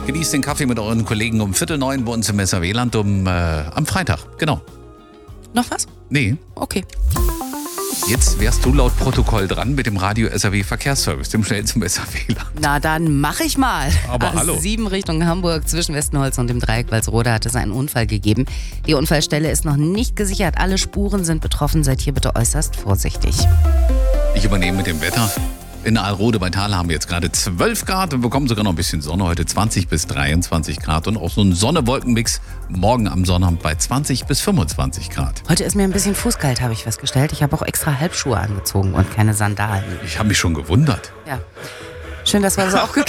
Genießt den Kaffee mit euren Kollegen um 8:45 bei uns im SAW-Land am Freitag. Genau. Noch was? Nee. Okay. Jetzt wärst du laut Protokoll dran mit dem Radio SAW Verkehrsservice, dem schnellsten SAW-Land. Na, dann mach ich mal. Aber hallo. 7 Richtung Hamburg zwischen Westenholz und dem Dreieck Walsrode hat es einen Unfall gegeben. Die Unfallstelle ist noch nicht gesichert. Alle Spuren sind betroffen. Seid hier bitte äußerst vorsichtig. Ich übernehme mit dem Wetter. In Alrode bei Thal haben wir jetzt gerade 12 Grad. Wir bekommen sogar noch ein bisschen Sonne heute, 20 bis 23 Grad. Und auch so ein Sonne-Wolken-Mix morgen am Sonnabend bei 20 bis 25 Grad. Heute ist mir ein bisschen fußkalt, habe ich festgestellt. Ich habe auch extra Halbschuhe angezogen und keine Sandalen. Ich habe mich schon gewundert. Ja. Schön, dass wir das auch geklärt